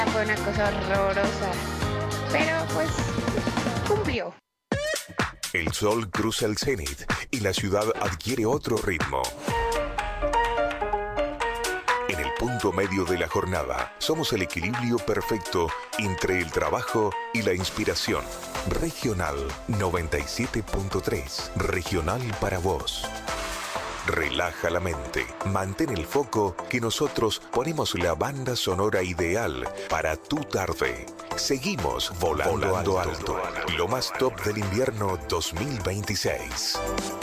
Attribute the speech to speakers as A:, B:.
A: Fue una cosa horrorosa, pero pues cumplió.
B: El sol cruza el cenit y la ciudad adquiere otro ritmo. En el punto medio de la jornada, somos el equilibrio perfecto entre el trabajo y la inspiración. Regional 97.3. Regional para vos. Relaja la mente, mantén el foco que nosotros ponemos la banda sonora ideal para tu tarde. Seguimos volando alto. Lo más top del invierno 2026.